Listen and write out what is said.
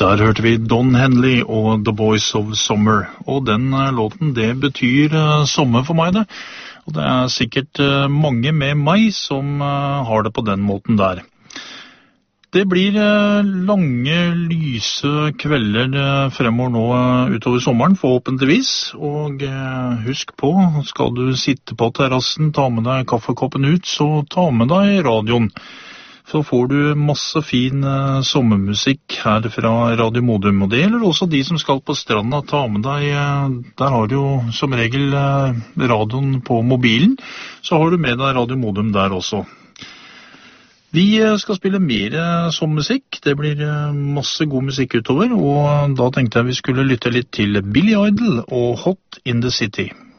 Der hørte vi Don Henley og The Boys of Summer, og den låten det betyr sommer for meg det, og det er sikkert mange med meg som har det på den måten der. Det blir lange, lyse kvelder fremover nå utover sommeren, forhåpentligvis, og husk på, skal du sitte på terrassen, ta med deg kaffekoppen ut, så ta med deg radioen. Så får du masse fin sommermusikk her fra Radio Modum, og det gjelder også de som skal på stranda, ta med deg, der har du jo som regel radioen på mobilen, så har du med deg Radio Modum der også. Vi skal spille mer sommermusikk, det blir masse god musikk utover, og da tenkte jeg vi skulle lytte litt til Billy Idol og Hot in the City.